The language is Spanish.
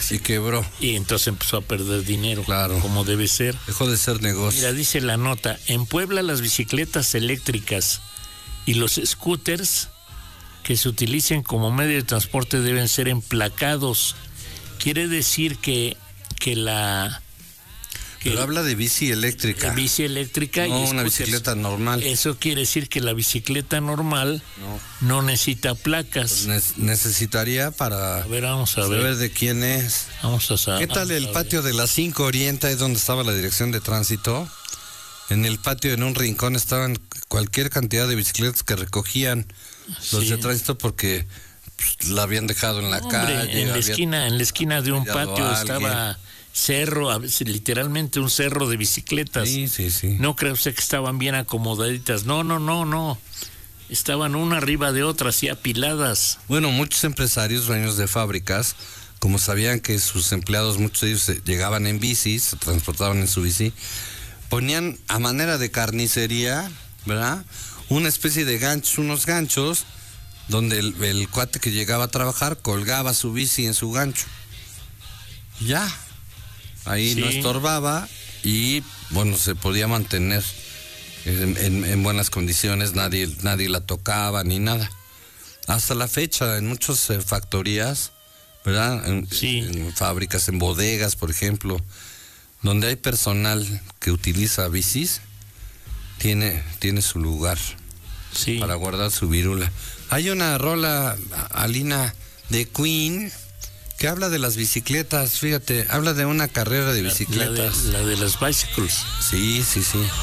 Y quebró. Y entonces empezó a perder dinero. Claro. Como debe ser. Dejó de ser negocio. Mira, dice la nota, en Puebla las bicicletas eléctricas y los scooters que se utilicen como medio de transporte deben ser emplacados. Quiere decir que Pero habla de bici eléctrica. Bici eléctrica no, y una scooters. bicicleta normal. Eso quiere decir que la bicicleta normal no necesita placas. Pues necesitaría para A ver, vamos a saber ver. de quién es. Vamos a saber. ¿Qué tal el patio de las 5 Orienta? Es donde estaba la dirección de tránsito. En el patio, en un rincón, estaban cualquier cantidad de bicicletas que recogían los de tránsito porque pues, la habían dejado en la calle. En la esquina de un patio estaba cerro, literalmente un cerro de bicicletas. Sí. No cree usted que estaban bien acomodaditas. No. Estaban una arriba de otra, así apiladas. Bueno, muchos empresarios, dueños de fábricas, como sabían que sus empleados, muchos de ellos llegaban en bicis, se transportaban en su bici, ponían a manera de carnicería, ¿verdad? Una especie de ganchos, unos ganchos, donde el cuate que llegaba a trabajar colgaba su bici en su gancho. Ya. Ahí no estorbaba y, bueno, se podía mantener en buenas condiciones, nadie la tocaba ni nada. Hasta la fecha, en muchas factorías, ¿verdad? En fábricas, en bodegas, por ejemplo, donde hay personal que utiliza bicis, tiene su lugar para guardar su virula. Hay una rola, Alina, de Queen, que habla de las bicicletas, fíjate, habla de una carrera de bicicletas. La de las bicycles. Sí.